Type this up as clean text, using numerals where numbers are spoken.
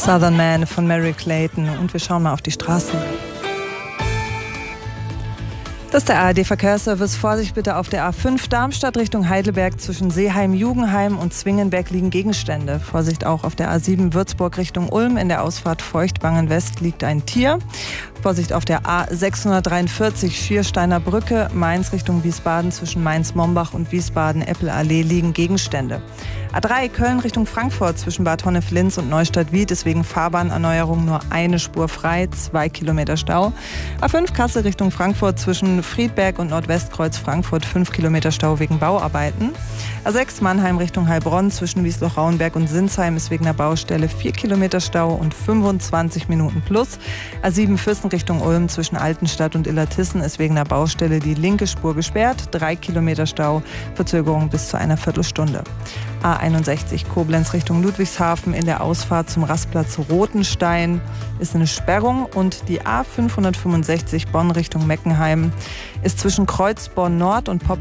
Southern Man von Mary Clayton. Und wir schauen mal auf die Straßen. Das ist der ARD-Verkehrsservice. Vorsicht bitte auf der A5 Darmstadt Richtung Heidelberg. Zwischen Seeheim-Jugenheim und Zwingenberg liegen Gegenstände. Vorsicht auch auf der A7 Würzburg Richtung Ulm. In der Ausfahrt Feuchtwangen West liegt ein Tier. Vorsicht auf der A643 Schiersteiner Brücke. Mainz Richtung Wiesbaden. Zwischen Mainz-Mombach und Wiesbaden-Eppel-Allee liegen Gegenstände. A3 Köln Richtung Frankfurt zwischen Bad Honnef-Linz und Neustadt-Wied ist wegen Fahrbahnerneuerung nur eine Spur frei, 2 Kilometer Stau. A5 Kassel Richtung Frankfurt zwischen Friedberg und Nordwestkreuz Frankfurt 5 Kilometer Stau wegen Bauarbeiten. A6 Mannheim Richtung Heilbronn zwischen Wiesloch-Rauenberg und Sinsheim ist wegen der Baustelle 4 Kilometer Stau und 25 Minuten plus. A7 Füssen Richtung Ulm zwischen Altenstadt und Illertissen ist wegen der Baustelle die linke Spur gesperrt, 3 Kilometer Stau, Verzögerung bis zu einer Viertelstunde. A61 Koblenz Richtung Ludwigshafen in der Ausfahrt zum Rastplatz Rotenstein ist eine Sperrung und die A565 Bonn Richtung Meckenheim ist zwischen Kreuzborn Nord und